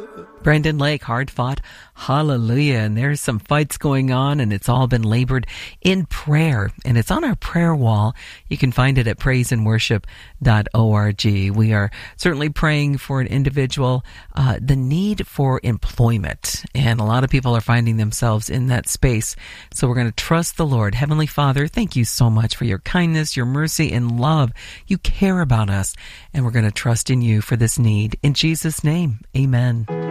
Brendan Lake, hard fought, hallelujah. And there's some fights going on, and it's all been labored in prayer. And it's on our prayer wall. You can find it at praiseandworship.org. We are certainly praying for an individual, the need for employment. And a lot of people are finding themselves in that space. So we're going to trust the Lord. Heavenly Father, thank you so much for your kindness, your mercy, and love. You care about us, and we're going to trust in you for this need. In Jesus' name, amen.